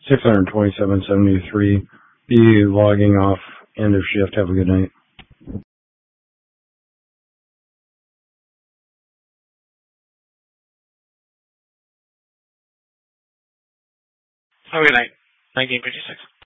627.73. Be logging off end of shift. Have a good night. Have a good night. 1956.